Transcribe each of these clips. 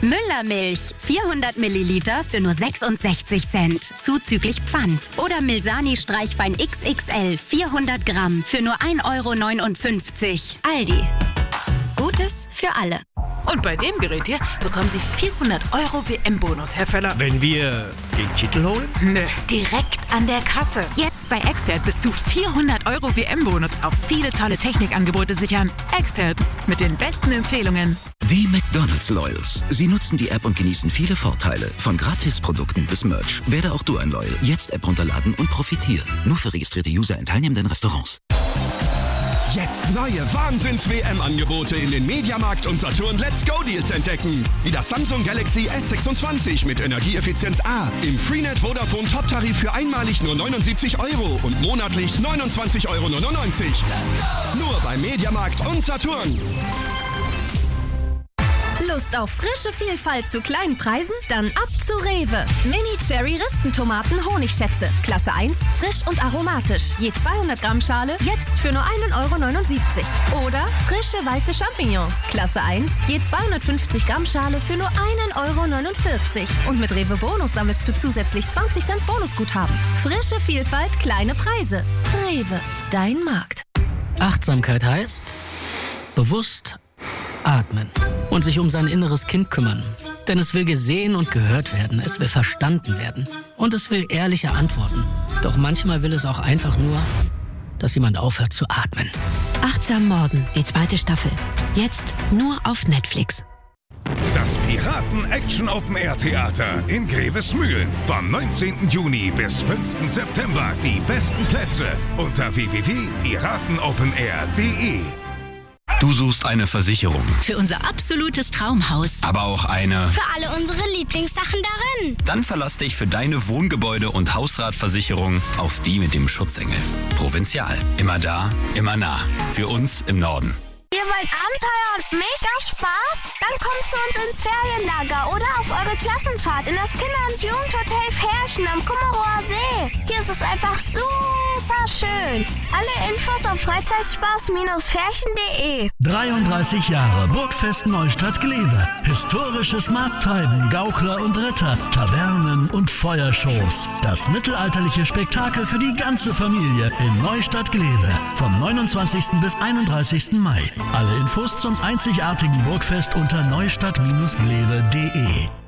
Müllermilch, 400 Milliliter für nur 66 Cent, zuzüglich Pfand. Oder Milsani Streichwein XXL, 400 Gramm für nur 1,59 €. Aldi. Gutes für alle. Und bei dem Gerät hier bekommen Sie 400 € WM-Bonus, Herr Völler. Wenn wir den Titel holen? Nö, direkt an der Kasse. Jetzt bei Expert bis zu 400 € WM-Bonus auf viele tolle Technikangebote sichern. Expert mit den besten Empfehlungen. Die McDonald's Loyals. Sie nutzen die App und genießen viele Vorteile. Von Gratisprodukten bis Merch. Werde auch du ein Loyal. Jetzt App runterladen und profitieren. Nur für registrierte User in teilnehmenden Restaurants. Jetzt neue Wahnsinns-WM-Angebote in den Mediamarkt und Saturn Let's Go Deals entdecken. Wie das Samsung Galaxy S26 mit Energieeffizienz A. Im Freenet Vodafone Top-Tarif für einmalig nur 79 € und monatlich 29,99 €. Nur beim Mediamarkt und Saturn. Lust auf frische Vielfalt zu kleinen Preisen? Dann ab zu Rewe. Mini-Cherry-Ristentomaten Honigschätze. Klasse 1, frisch und aromatisch. Je 200 Gramm Schale, jetzt für nur 1,79 € Oder frische weiße Champignons. Klasse 1, je 250 Gramm Schale für nur 1,49 € Und mit Rewe Bonus sammelst du zusätzlich 20 Cent Bonusguthaben. Frische Vielfalt, kleine Preise. Rewe, dein Markt. Achtsamkeit heißt bewusst atmen und sich um sein inneres Kind kümmern. Denn es will gesehen und gehört werden, es will verstanden werden und es will ehrliche Antworten. Doch manchmal will es auch einfach nur, dass jemand aufhört zu atmen. Achtsam Morden, die 2. Staffel. Jetzt nur auf Netflix. Das Piraten-Action-Open-Air-Theater in Grevesmühlen. Vom 19. Juni bis 5. September. Die besten Plätze unter www.piratenopenair.de. Du suchst eine Versicherung. Für unser absolutes Traumhaus. Aber auch eine... Für alle unsere Lieblingssachen darin. Dann verlass dich für deine Wohngebäude- und Hausratversicherung auf die mit dem Schutzengel. Provinzial. Immer da, immer nah. Für uns im Norden. Ihr wollt Abenteuer und mega Spaß? Dann kommt zu uns ins Ferienlager oder auf eure Klassenfahrt in das Kinder- und Jugendhotel Ferchen am Kummerower See. Hier ist es einfach super schön. Alle Infos auf Freizeitspaß-ferchen.de. 33 Jahre Burgfest Neustadt-Glewe. Historisches Markttreiben, Gaukler und Ritter, Tavernen und Feuershows. Das mittelalterliche Spektakel für die ganze Familie in Neustadt-Glewe. Vom 29. bis 31. Mai. Alle Infos zum einzigartigen Burgfest unter neustadt-glewe.de.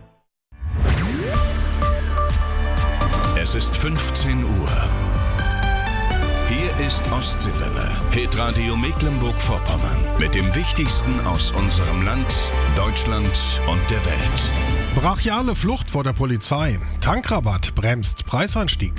Es ist 15 Uhr. Hier ist Ostseewelle, Hitradio Mecklenburg-Vorpommern. Mit dem Wichtigsten aus unserem Land, Deutschland und der Welt. Brachiale Flucht vor der Polizei. Tankrabatt bremst Preisanstieg.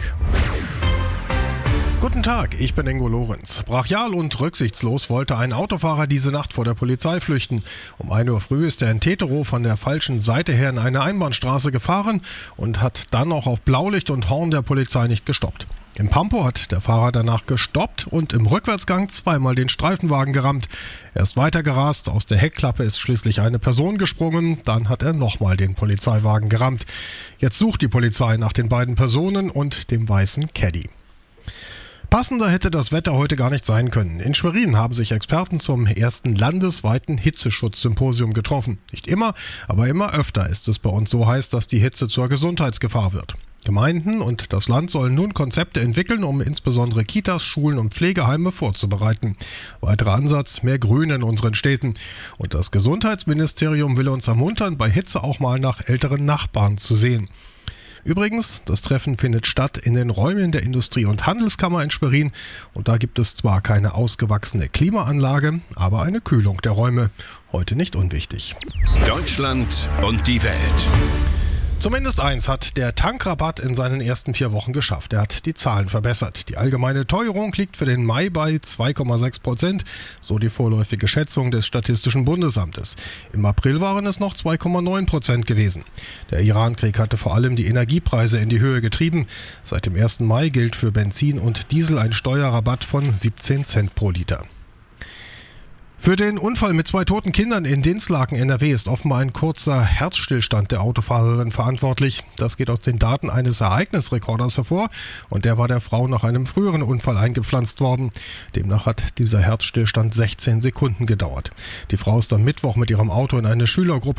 Guten Tag, ich bin Ingo Lorenz. Brachial und rücksichtslos wollte ein Autofahrer diese Nacht vor der Polizei flüchten. Um 1 Uhr früh ist er in Tetero von der falschen Seite her in eine Einbahnstraße gefahren und hat dann auch auf Blaulicht und Horn der Polizei nicht gestoppt. In Pampo hat der Fahrer danach gestoppt und im Rückwärtsgang zweimal den Streifenwagen gerammt. Er ist weiter gerast, aus der Heckklappe ist schließlich eine Person gesprungen, dann hat er nochmal den Polizeiwagen gerammt. Jetzt sucht die Polizei nach den beiden Personen und dem weißen Caddy. Passender hätte das Wetter heute gar nicht sein können. In Schwerin haben sich Experten zum ersten landesweiten Hitzeschutzsymposium getroffen. Nicht immer, aber immer öfter ist es bei uns so heiß, dass die Hitze zur Gesundheitsgefahr wird. Gemeinden und das Land sollen nun Konzepte entwickeln, um insbesondere Kitas, Schulen und Pflegeheime vorzubereiten. Weiterer Ansatz, mehr Grün in unseren Städten. Und das Gesundheitsministerium will uns ermuntern, bei Hitze auch mal nach älteren Nachbarn zu sehen. Übrigens, das Treffen findet statt in den Räumen der Industrie- und Handelskammer in Schwerin und da gibt es zwar keine ausgewachsene Klimaanlage, aber eine Kühlung der Räume. Heute nicht unwichtig. Deutschland und die Welt. Zumindest eins hat der Tankrabatt in seinen ersten 4 Wochen geschafft. Er hat die Zahlen verbessert. Die allgemeine Teuerung liegt für den Mai bei 2,6%, so die vorläufige Schätzung des Statistischen Bundesamtes. Im April waren es noch 2,9% gewesen. Der Irankrieg hatte vor allem die Energiepreise in die Höhe getrieben. Seit dem 1. Mai gilt für Benzin und Diesel ein Steuerrabatt von 17 Cent pro Liter. Für den Unfall mit 2 toten Kindern in Dinslaken, NRW, ist offenbar ein kurzer Herzstillstand der Autofahrerin verantwortlich. Das geht aus den Daten eines Ereignisrekorders hervor und der war der Frau nach einem früheren Unfall eingepflanzt worden. Demnach hat dieser Herzstillstand 16 Sekunden gedauert. Die Frau ist am Mittwoch mit ihrem Auto in eine Schülergruppe